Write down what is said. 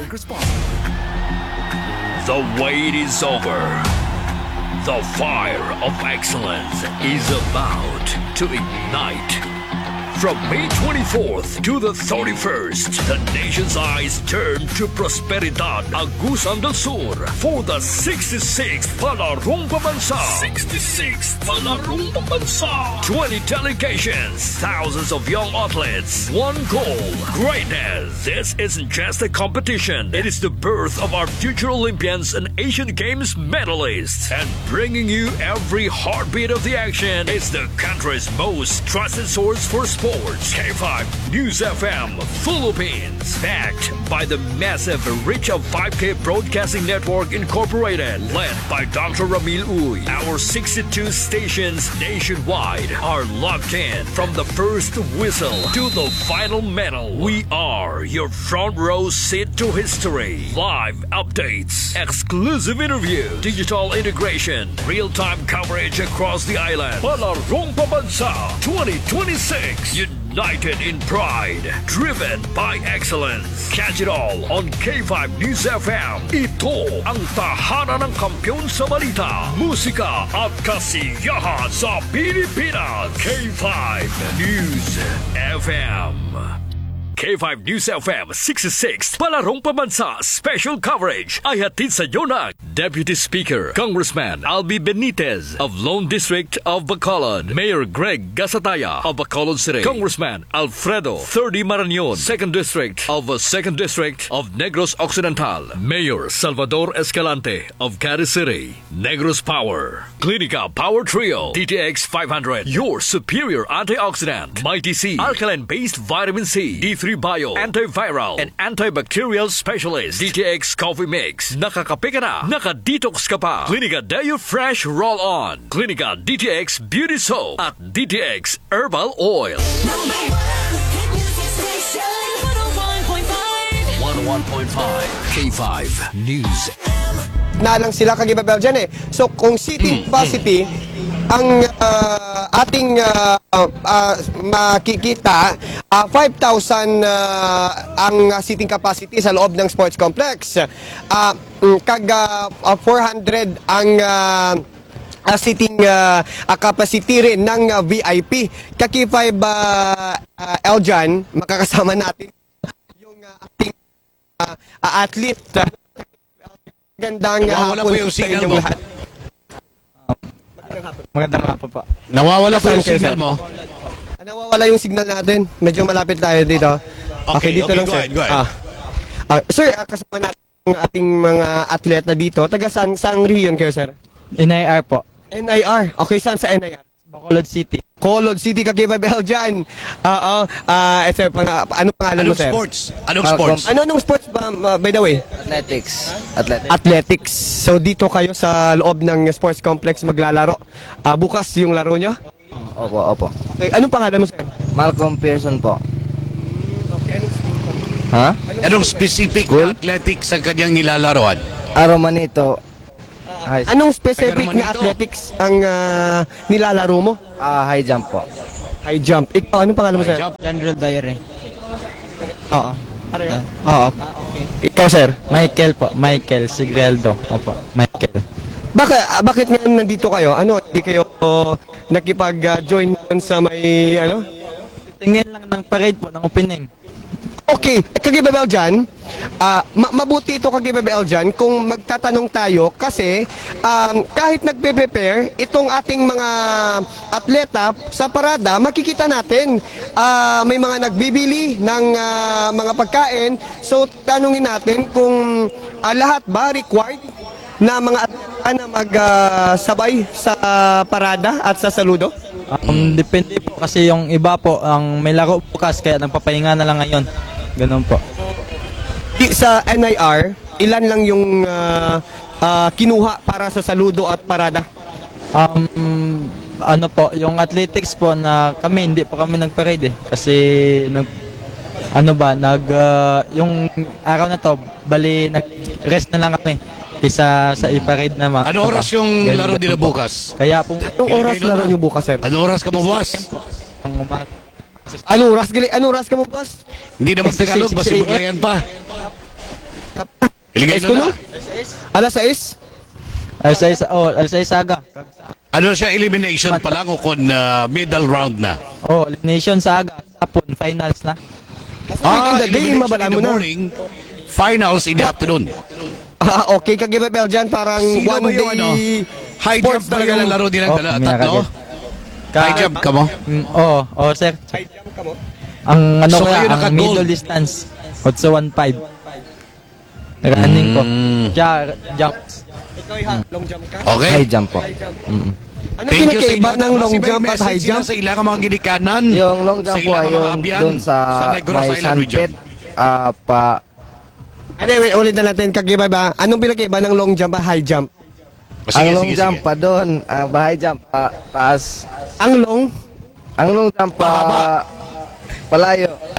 Drink responsibly. The wait is over. The fire of excellence is about to ignite. From May 24th to the 31st, the nation's eyes turn to Prosperidad Agusan del Sur for the 66th Palarong Pambansa. 66th Palarong Pambansa. 20 delegations, thousands of young athletes, one goal, greatness. This isn't just a competition. It is the birth of our future Olympians and Asian Games medalists. And bringing you every heartbeat of the action is the country's most trusted source for sports. K5 News FM Philippines, backed by the massive reach of 5K Broadcasting Network Incorporated, led by Dr. Ramil Uy. Our 62 stations nationwide are locked in from the first whistle to the final medal. We are your front row seat to history. Live updates, exclusive interview, digital integration, real-time coverage across the island. Palarong Pambansa 2026. United in pride, driven by excellence. Catch it all on K5 News FM. Ito ang tahanan ng kampiyon sa balita, musika at kasiyahan sa Pilipinas. K5 News FM. K5 News FM 66 Palarong Pambansa Special Coverage ay hatid sa iyo ng Deputy Speaker Congressman Albi Benitez of Lone District of Bacolod, Mayor Greg Gasataya of Bacolod City, Congressman Alfredo 30 Marañon, 2nd District of Negros Occidental, Mayor Salvador Escalante of Cadiz City, Negros Power, Clinica Power Trio, DTX 500, your superior antioxidant, Mighty C, alkaline-based vitamin C, D3 Bio, antiviral and antibacterial specialist, DTX Coffee Mix. Nakakape ka na, nakadetox ka pa. Clinica Deo Fresh Roll-On, Clinica DTX Beauty Soap at DTX Herbal Oil. Number 1 music station, 101.5 K5 News. Na lang sila kagibabel dyan eh. So kung seating capacity ang ating makikita, 5,000 ang seating capacity sa loob ng sports complex. 400 ang seating capacity rin ng VIP. Kaki 5 Eljan, makakasama natin yung ating athlete. Gandang nawawala po yung signal mo. lahat. Magandang hapon po. Nawawala po yung signal mo. Nawawala yung signal natin. Medyo malapit tayo dito. Okay, dito lang go sir. ahead, go ahead. Sir, kasama natin ang ating mga atleta dito. Taga saang region kayo, sir? NIR po. NIR. Okay, saan sa NIR? Bacolod City. Bacolod City, Kagibabel dyan. Sir, ano pangalan mo, Anong sir? sports? Anong sports? Anong sports ba, by the way? Athletics. So, dito kayo sa loob ng sports complex maglalaro. Bukas yung laro nyo? Opo. Okay, anong pangalan mo, sir? Malcolm Pearson po. Okay, Ha? Anong specific athletics ang kanyang nilalaroan? Aromanito. Anong specific Taga naman na ito. athletics ang nilalaro mo? High jump po. High jump. Ikaw, anong pangalan mo, sir? General Diary. Oo. Oo. Ikaw, sir? Michael po. Michael Sigreldo. Opo. Michael. Bakit nga nandito kayo? Ano, hindi kayo nakipag-join sa may, Tingin lang ng parade po, ng opening. Okay, kagibabel dyan, mabuti ito kagibabel dyan kung magtatanong tayo kasi kahit nagpe-prepare itong ating mga atleta sa parada, makikita natin may mga nagbibili ng mga pagkain. So tanungin natin kung lahat ba required na mga atleta na magsabay sa parada at sa saludo? Depende po kasi yung iba po, ang may laro bukas kaya nagpapahinga na lang ngayon. Ganun po. Sa NIR, ilan lang yung kinuha para sa saludo at parada? Ano po, yung athletics po na kami, hindi po kami nag-parade eh. Kasi yung araw na to, bali nag-rest na lang kami. Kisa sa i-parade na Ano oras yung laro nila bukas? Kaya po, Anong oras laro nyo bukas, sir? Ano oras ka mo, boss? ang umaga. Anong oras ka mo, boss? Hindi naman Tagalog, basta maglayan pa. Iligay Ko na no? Alas 6? Alas 6 aga. Ano siya, elimination pa lang o kung middle round na? Elimination sa aga. Tapon, finals na. In the day, elimination mabala in mo the na. morning, finals in the afternoon. Okay, kagibabel dyan, parang Sino one ba yung day ano? High jump sports talaga yung- ng laro nilang may tatlo? nakagit. High jump ka mo? Sir. Ang ano So, ko kayo ang naka-gold. middle distance. 8.15. Running ko. Jump. Long jump ka? Okay. High jump po. Ano Thank you sa pinakaiba inyo. ng long Kasi may jump at message high sila jump? sa ilang mga ginikanan. Yung long jump Sa po ilang ay mga yung abyan doon sa Negros may Island region. sandpit. Anyway, ulit na natin, kagibaba. Anong pinakaiba ng long jump at high jump? O, sige, Ang long sige, jump sige. pa doon, high jump taas. Ang long? Ang long jump Pahaba. palayo.